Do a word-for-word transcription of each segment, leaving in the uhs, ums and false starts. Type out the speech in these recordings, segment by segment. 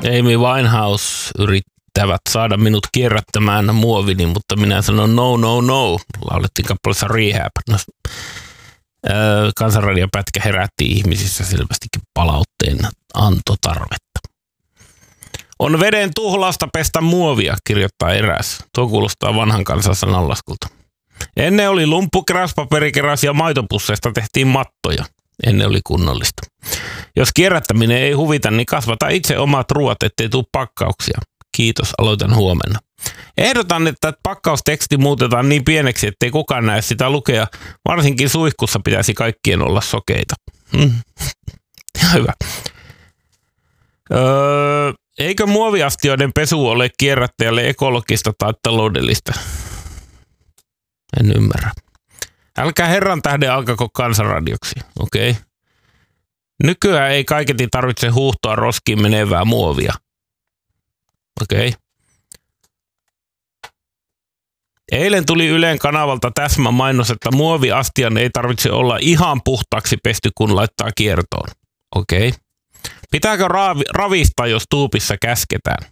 Amy Winehouse yrittävät saada minut kierrättämään muovini, mutta minä sanon no, no, no. Laulettiin kappaleessa Rehab. No, Kansanradiopätkä herätti ihmisissä selvästikin palautteen antotarvetta. On veden tuhlausta pestä muovia, kirjoittaa eräs. Tuo kuulostaa vanhan kansan sananlaskulta. Ennen oli lumppukeräys, paperikeräys ja maitopusseista tehtiin mattoja. Ennen oli kunnollista. Jos kierrättäminen ei huvita, niin kasvata itse omat ruoat, ettei tule pakkauksia. Kiitos, aloitan huomenna. Ehdotan, että pakkausteksti muutetaan niin pieneksi, ettei kukaan näe sitä lukea. Varsinkin suihkussa pitäisi kaikkien olla sokeita. Hmm. Hyvä. Öö, eikö muoviastioiden pesu ole kierrättäjälle ekologista tai taloudellista? En ymmärrä. Älkää herran tähden alkako kansanradioksi, okei? Okay? Nykyään ei kaiketi tarvitse huuhtoa roskiin menevää muovia. Okei. Okay. Eilen tuli Ylen kanavalta täsmä mainos, että muoviastian ei tarvitse olla ihan puhtaaksi pesty, kun laittaa kiertoon. Okei. Okay. Pitääkö raavi, ravista, jos tuupissa käsketään?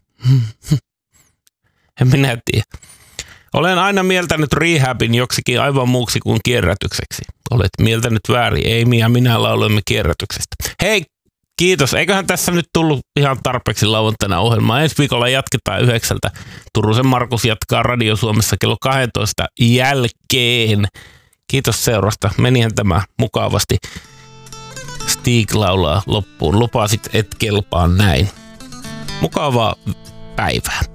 En minä tiedä. Olen aina mieltänyt rehabin joksikin aivan muuksi kuin kierrätykseksi. Olet mieltänyt väärin. Amy ja minä laulamme kierrätyksestä. Hei, kiitos. Eiköhän tässä nyt tullut ihan tarpeeksi lauantaina ohjelmaa. Ensi viikolla jatketaan yhdeksältä. Turusen Markus jatkaa Radio Suomessa kello kaksitoista jälkeen. Kiitos seurasta. Menihän tämä mukavasti. Stig laulaa loppuun. Lupasit et kelpaa näin. Mukavaa päivää.